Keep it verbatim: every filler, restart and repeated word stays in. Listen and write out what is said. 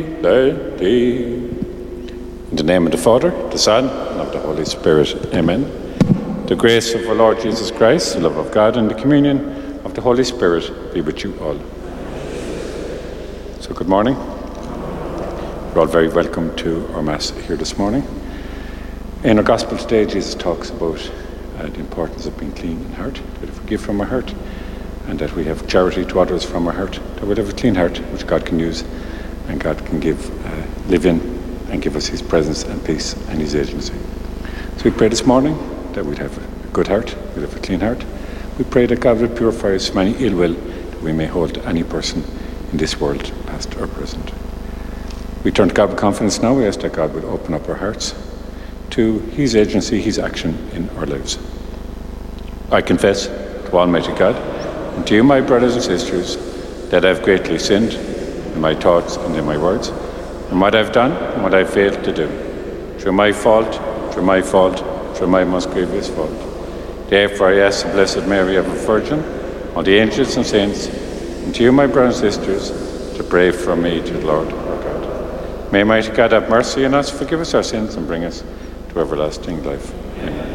Let thee. In the name of the Father, the Son, and of the Holy Spirit. Amen. The grace of our Lord Jesus Christ, the love of God, and the communion of the Holy Spirit be with you all. So good morning. You're all very welcome to our Mass here this morning. In our Gospel today, Jesus talks about uh, the importance of being clean in heart, that we forgive from our heart, and that we have charity to others from our heart, that we'll have a clean heart which God can use and God can give, uh, live in and give us his presence and peace and his agency. So we pray this morning that we'd have a good heart, we'd have a clean heart. We pray that God will purify us from any ill will that we may hold to any person in this world, past or present. We turn to God with confidence now. We ask that God would open up our hearts to his agency, his action in our lives. I confess to Almighty God and to you, my brothers and sisters, that I have greatly sinned in my thoughts and in my words, and what I've done and what I've failed to do, through my fault, through my fault, through my most grievous fault. Therefore I ask the Blessed Mary, ever Virgin, all the angels and saints, and to you, my brothers and sisters, to pray for me to the Lord our God. May Almighty God have mercy on us, forgive us our sins, and bring us to everlasting life. Amen.